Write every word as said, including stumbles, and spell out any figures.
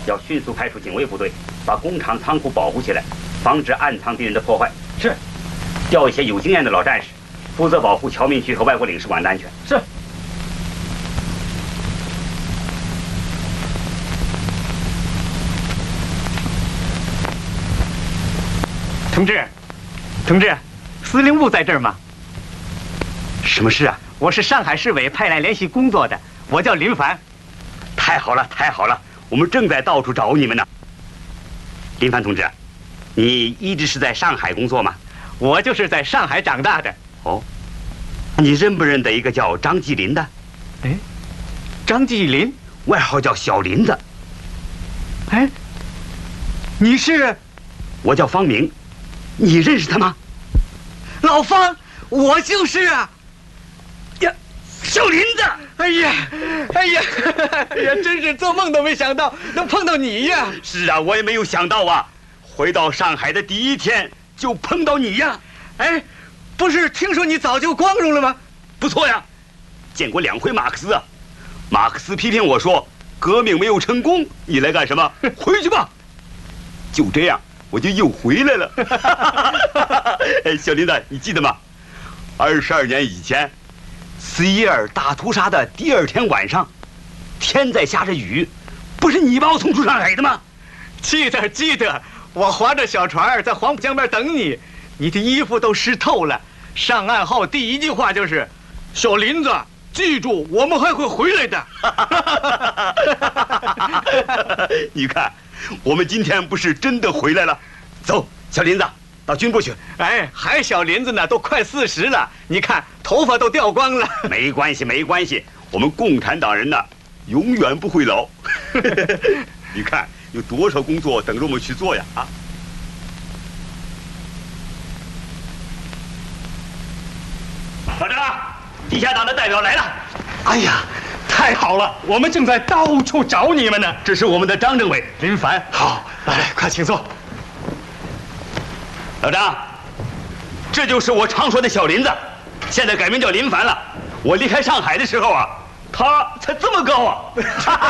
要迅速派出警卫部队，把工厂仓库保护起来，防止暗藏敌人的破坏。 是。 调一些有经验的老战士，负责保护侨民区和外国领事馆的安全。 是。同志，同志，司令部在这儿吗？ 什么事啊？ 我是上海市委派来联系工作的，我叫林凡。 太好了，太好了，我们正在到处找你们呢。林凡同志，你一直是在上海工作吗？ 我就是在上海长大的。 哦，你认不认得一个叫张继林的？ 哎，张继林， 外号叫小林子。 哎，你是？ 我叫方明。你认识他吗？ 老方，我就是啊！ 呀，小林子！ 哎呀，哎呀，哎呀，真是做梦都没想到能碰到你呀！ 是啊，我也没有想到啊，回到上海的第一天就碰到你呀！ 哎，不是听说你早就光荣了吗？ 不错呀，见过两回马克思啊。马克思批评我说革命没有成功，你来干什么？回去吧。就这样。我就又回来了。哎，小林子，你记得吗？二十二年以前，四一二大屠杀的第二天晚上，天在下着雨，不是你把我送出上海的吗？ 记得记得，我划着小船在黄浦江边等你，你的衣服都湿透了。上岸后第一句话就是：“小林子，记住，我们还会回来的。” 你看。我们今天不是真的回来了，走，小林子，到军部去。 哎，还小林子呢，都快四十了，你看头发都掉光了。 没关系，没关系，我们共产党人呢，永远不会老。你看有多少工作等着我们去做呀！啊，老张，地下党的代表来了。 哎呀！太好了，我们正在到处找你们呢。 这是我们的张政委林凡。好，来，快请坐。 老张，这就是我常说的小林子，现在改名叫林凡了。我离开上海的时候啊，他才这么高啊。